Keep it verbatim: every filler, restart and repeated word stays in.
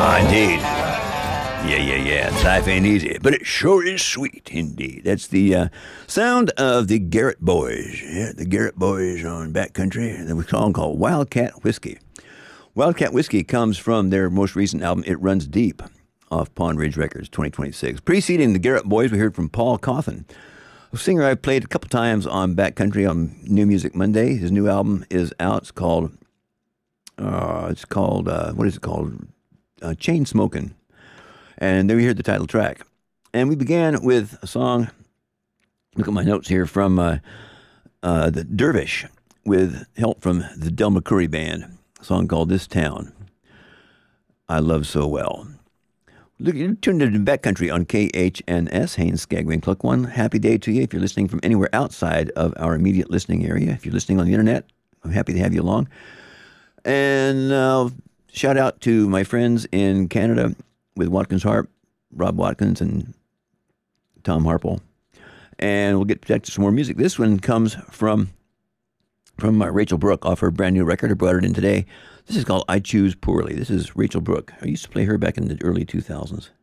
Ah, indeed. Yeah, yeah, yeah. Life ain't easy, but it sure is sweet, indeed. That's the uh, sound of the Garrett Boys. Yeah, the Garrett Boys on Backcountry. There was a song called Wildcat Whiskey. Wildcat Whiskey comes from their most recent album, It Runs Deep, off Pond Ridge Records, twenty twenty-six. Preceding the Garrett Boys, we heard from Paul Cauthen, a singer I played a couple times on Backcountry on New Music Monday. His new album is out. It's called, uh, it's called, uh, what is it called? Uh, Chain Smoking. And then we heard the title track. And we began with a song, look at my notes here, from uh, uh, the Dervish, with help from the Del McCoury Band, a song called This Town I Love So Well. Look, you're tuned into Backcountry on K H N S, Haines, Skagway, and Cluck-One. Happy day to you if you're listening from anywhere outside of our immediate listening area. If you're listening on the internet, I'm happy to have you along. And uh, shout out to my friends in Canada with Watkins Harp, Rob Watkins and Tom Harple. And we'll get back to some more music. This one comes from from uh, Rachel Brooke off her brand new record. I brought it in today. This is called I Choose Poorly. This is Rachel Brooke. I used to play her back in the early two thousands.